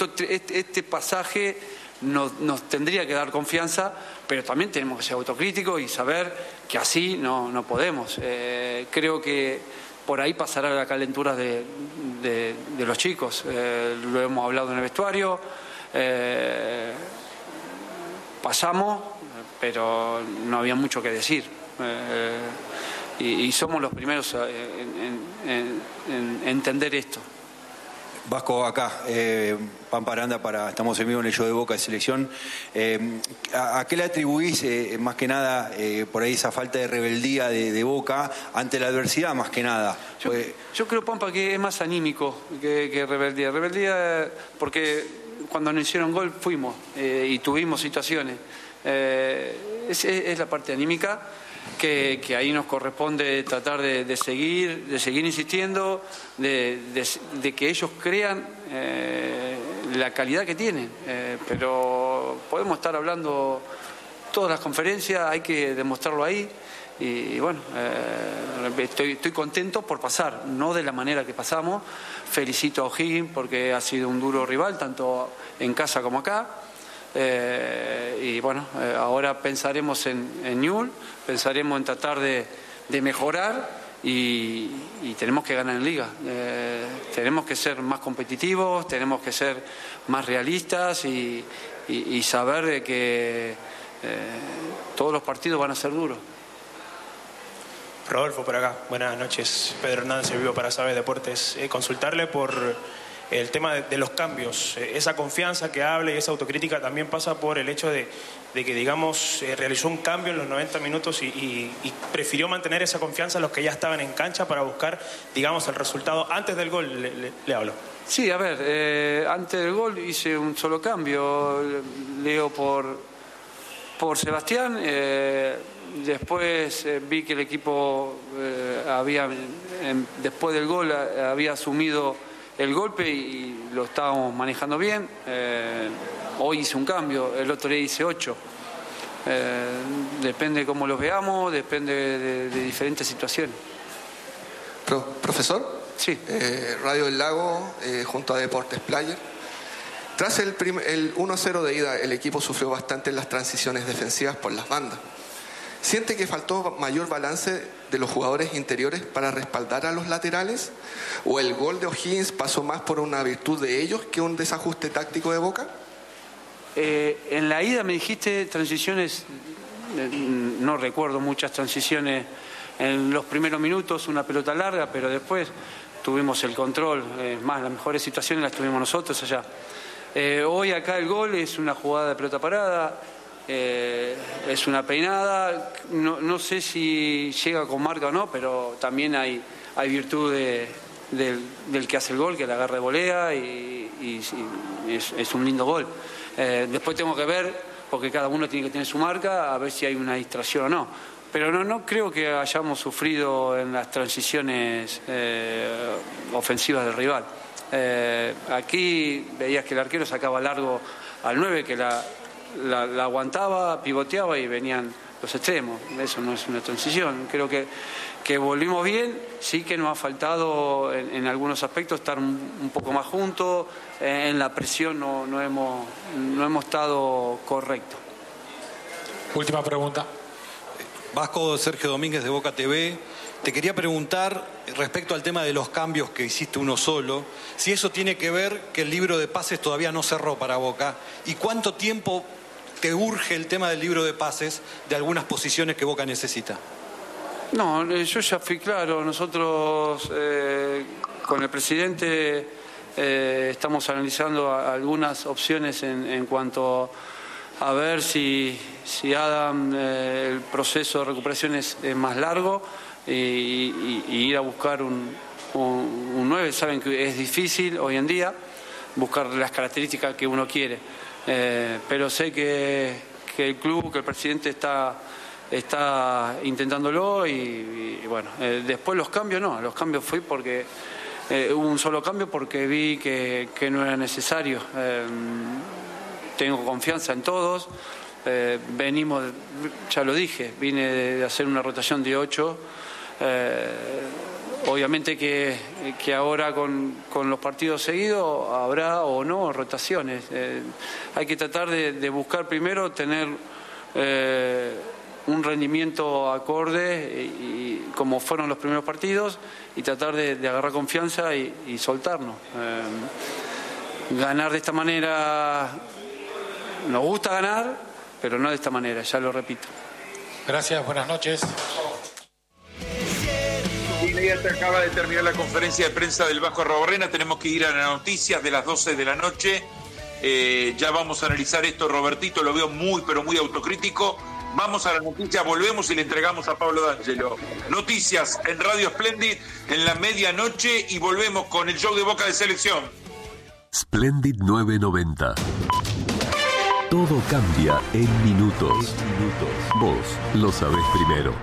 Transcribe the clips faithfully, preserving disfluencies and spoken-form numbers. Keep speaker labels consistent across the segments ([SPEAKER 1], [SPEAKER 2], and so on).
[SPEAKER 1] este, este pasaje nos, nos tendría que dar confianza, pero también tenemos que ser autocríticos y saber que así no, no podemos. Eh, creo que por ahí pasará la calentura de, de, de los chicos. Eh, lo hemos hablado en el vestuario. Eh, pasamos, pero no había mucho que decir. Eh, y, y somos los primeros en, en, en, en entender esto.
[SPEAKER 2] Vasco, acá, eh, Pampa Aranda, para, estamos en vivo en el show de Boca de Selección. Eh, ¿a, ¿A qué le atribuís, eh, más que nada, eh, por ahí esa falta de rebeldía de, de Boca ante la adversidad, más que nada?
[SPEAKER 1] Yo,
[SPEAKER 2] Pues...
[SPEAKER 1] yo creo, Pampa, que es más anímico que, que rebeldía. Rebeldía porque cuando nos hicieron gol fuimos eh, y tuvimos situaciones. Eh, es, es la parte anímica. Que, que ahí nos corresponde tratar de, de seguir de seguir insistiendo, de, de, de que ellos crean eh, la calidad que tienen. Eh, pero podemos estar hablando todas las conferencias, hay que demostrarlo ahí. Y, y bueno, eh, estoy, estoy contento por pasar, no de la manera que pasamos. Felicito a O'Higgins porque ha sido un duro rival, tanto en casa como acá. Eh, y bueno, eh, ahora pensaremos en, en Newell, pensaremos en tratar de, de mejorar y, y tenemos que ganar en Liga. Eh, tenemos que ser más competitivos, tenemos que ser más realistas y, y, y saber de que eh, todos los partidos van a ser duros.
[SPEAKER 3] Rodolfo, por acá. Buenas noches. Pedro Hernández, Vivo para Saber Deportes. Eh, consultarle por el tema de, de los cambios. Eh, esa confianza que habla y esa autocrítica también pasa por el hecho de, de que, digamos, eh, realizó un cambio en los noventa minutos y, y, y prefirió mantener esa confianza a los que ya estaban en cancha para buscar, digamos, el resultado antes del gol. Le, le, le hablo.
[SPEAKER 1] Sí, a ver, eh, antes del gol hice un solo cambio. Leo por, por Sebastián. Eh, Después eh, vi que el equipo eh, había, eh, después del gol, eh, había asumido el golpe y lo estábamos manejando bien. Eh, hoy hice un cambio, el otro día hice ocho. Eh, depende cómo los veamos, depende de, de diferentes situaciones.
[SPEAKER 4] Pro, ¿Profesor?
[SPEAKER 1] Sí.
[SPEAKER 4] Eh, Radio del Lago, eh, junto a Deportes Player. Tras el, el uno a cero de ida, el equipo sufrió bastante en las transiciones defensivas por las bandas. ¿Siente que faltó mayor balance de los jugadores interiores para respaldar a los laterales? ¿O el gol de O'Higgins pasó más por una virtud de ellos que un desajuste táctico de Boca?
[SPEAKER 1] Eh, en la ida me dijiste transiciones, no recuerdo muchas transiciones en los primeros minutos, una pelota larga, pero después tuvimos el control. Es eh, más, las mejores situaciones las tuvimos nosotros allá. Eh, hoy acá el gol es una jugada de pelota parada. Eh, es una peinada, no, no sé si llega con marca o no, pero también hay, hay virtud de, de, del que hace el gol, que la agarra de volea y, y, y es, es un lindo gol. Eh, después tengo que ver, porque cada uno tiene que tener su marca, a ver si hay una distracción o no. Pero no, no creo que hayamos sufrido en las transiciones eh, ofensivas del rival. Eh, aquí veías que el arquero sacaba largo al nueve, que la... La, la aguantaba, pivoteaba y venían los extremos. Eso no es una transición. Creo que, que volvimos bien. Sí que nos ha faltado en, en algunos aspectos estar un, un poco más juntos. Eh, en la presión no, no, hemos, no hemos estado correctos.
[SPEAKER 5] Última pregunta.
[SPEAKER 2] Vasco, Sergio Domínguez de Boca T V. Te quería preguntar respecto al tema de los cambios que hiciste uno solo, si eso tiene que ver que el libro de pases todavía no cerró para Boca y cuánto tiempo te urge el tema del libro de pases de algunas posiciones que Boca necesita.
[SPEAKER 1] No, yo ya fui claro. Nosotros eh, con el presidente eh, estamos analizando algunas opciones en, en cuanto a ver si, si Adam, eh, el proceso de recuperación es, es más largo. Y, y, y ir a buscar un, un, un nueve. Saben que es difícil hoy en día buscar las características que uno quiere, eh, pero sé que, que el club, que el presidente está, está intentándolo y, y bueno, eh, después los cambios no, los cambios fui porque eh, hubo un solo cambio porque vi que, que no era necesario. Eh, tengo confianza en todos. Eh, venimos, ya lo dije, vine de hacer una rotación de ocho. Eh, obviamente que, que ahora con, con los partidos seguidos habrá o no rotaciones. Eh, hay que tratar de, de buscar primero tener eh, un rendimiento acorde y, y como fueron los primeros partidos y tratar de, de agarrar confianza y, y soltarnos. Eh, ganar de esta manera, nos gusta ganar, pero no de esta manera, ya lo repito.
[SPEAKER 5] Gracias, buenas noches.
[SPEAKER 6] Inmediatamente acaba de terminar la conferencia de prensa del Vasco Arruabarrena. Tenemos que ir a las noticias de las doce de la noche. Eh, ya vamos a analizar esto. Robertito lo veo muy, pero muy autocrítico. Vamos a la noticia, volvemos y le entregamos a Pablo D'Angelo. Noticias en Radio Splendid en la medianoche y volvemos con el show de Boca de Selección.
[SPEAKER 7] Splendid nueve noventa. Todo cambia en minutos. Vos lo sabés primero.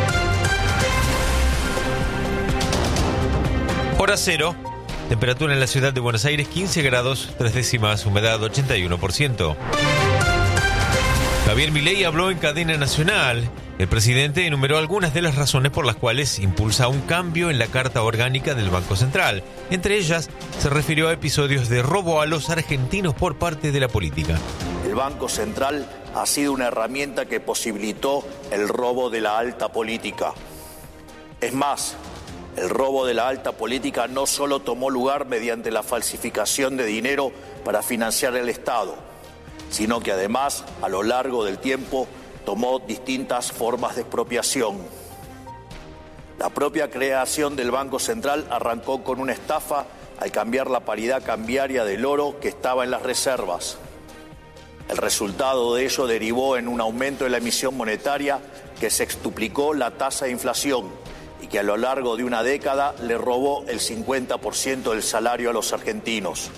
[SPEAKER 8] Hora cero. Temperatura en la ciudad de Buenos Aires quince grados, tres décimas, humedad ochenta y uno por ciento. Javier Milei habló en cadena nacional. El presidente enumeró algunas de las razones por las cuales impulsa un cambio en la Carta Orgánica del Banco Central. Entre ellas, se refirió a episodios de robo a los argentinos por parte de la política.
[SPEAKER 9] El Banco Central ha sido una herramienta que posibilitó el robo de la alta política. Es más, el robo de la alta política no solo tomó lugar mediante la falsificación de dinero para financiar el Estado, sino que además, a lo largo del tiempo, tomó distintas formas de expropiación. La propia creación del Banco Central arrancó con una estafa al cambiar la paridad cambiaria del oro que estaba en las reservas. El resultado de ello derivó en un aumento de la emisión monetaria que sextuplicó la tasa de inflación y que a lo largo de una década le robó el cincuenta por ciento del salario a los argentinos.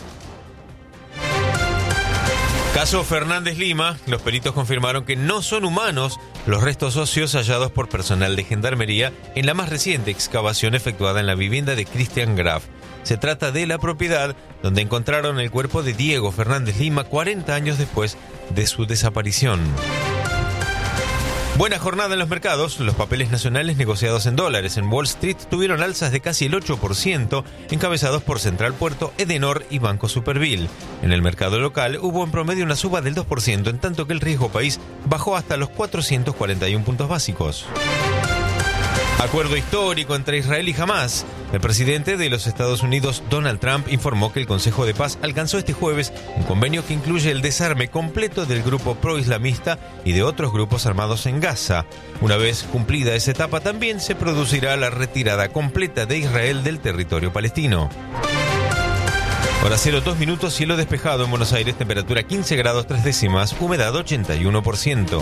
[SPEAKER 8] Caso Fernández Lima, los peritos confirmaron que no son humanos los restos óseos hallados por personal de Gendarmería en la más reciente excavación efectuada en la vivienda de Christian Graf. Se trata de la propiedad donde encontraron el cuerpo de Diego Fernández Lima cuarenta años después de su desaparición. Buena jornada en los mercados. Los papeles nacionales negociados en dólares en Wall Street tuvieron alzas de casi el ocho por ciento, encabezados por Central Puerto, Edenor y Banco Superville. En el mercado local hubo en promedio una suba del dos por ciento, en tanto que el riesgo país bajó hasta los cuatrocientos cuarenta y uno puntos básicos. Acuerdo histórico entre Israel y Hamás. El presidente de los Estados Unidos, Donald Trump, informó que el Consejo de Paz alcanzó este jueves un convenio que incluye el desarme completo del grupo pro-islamista y de otros grupos armados en Gaza. Una vez cumplida esa etapa, también se producirá la retirada completa de Israel del territorio palestino. Hora cero, dos minutos, cielo despejado en Buenos Aires, temperatura quince grados, tres décimas, humedad ochenta y uno por ciento.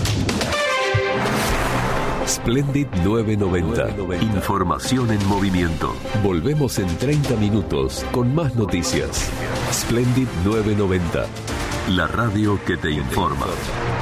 [SPEAKER 7] Splendid nueve noventa. Información en movimiento. Volvemos en treinta minutos con más noticias. Splendid nueve noventa. La radio que te informa.